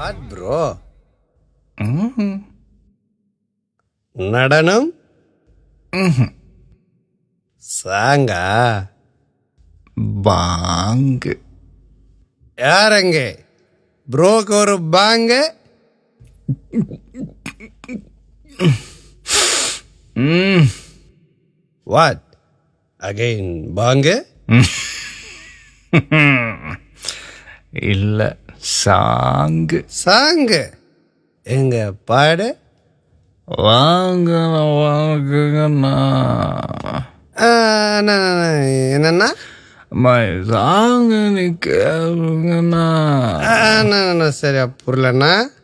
What bro? நடனம்? சாங்கா? பாங்கு. யாரங்க ப்ரோக்கு ஒரு பாங்கு? வாட் அகைன் பாங்கு? இல்ல, சாங்கு. சாங்கு எங்க பாடு? வாங்க வாங்குங்கண்ணா. என்னன்னா சாங்கு நீ கேளுங்கண்ணா. சரியா புரியலண்ணா.